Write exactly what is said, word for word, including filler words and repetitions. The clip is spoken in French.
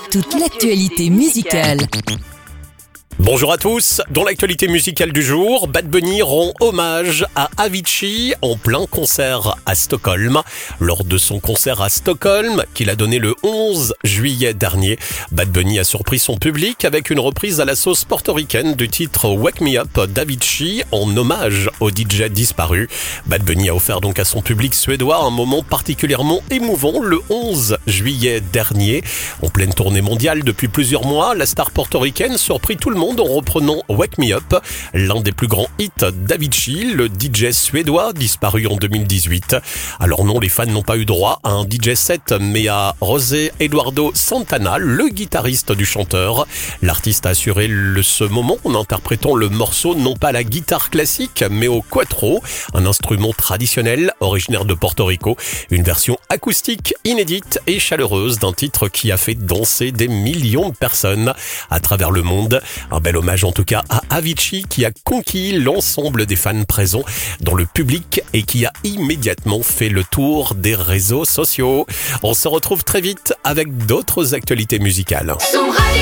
toute l'actualité musicale. Bonjour à tous, dans l'actualité musicale du jour, Bad Bunny rend hommage à Avicii en plein concert à Stockholm. Lors de son concert à Stockholm, qu'il a donné le onze juillet dernier, Bad Bunny a surpris son public avec une reprise à la sauce portoricaine du titre Wake Me Up d'Avicii en hommage au D J disparu. Bad Bunny a offert donc à son public suédois un moment particulièrement émouvant le onze juillet dernier. En pleine tournée mondiale depuis plusieurs mois, la star portoricaine surprit tout le monde en reprenant Wake Me Up, l'un des plus grands hits d'Avicii, le D J suédois disparu en deux mille dix-huit. Alors non, les fans n'ont pas eu droit à un D J set, mais à José Eduardo Santana, le guitariste du chanteur. L'artiste a assuré le, ce moment en interprétant le morceau non pas à la guitare classique, mais au cuatro, un instrument traditionnel originaire de Porto Rico, une version acoustique inédite et chaleureuse d'un titre qui a fait danser des millions de personnes à travers le monde. Un bel hommage en tout cas à Avicii qui a conquis l'ensemble des fans présents dans le public et qui a immédiatement fait le tour des réseaux sociaux. On se retrouve très vite avec d'autres actualités musicales.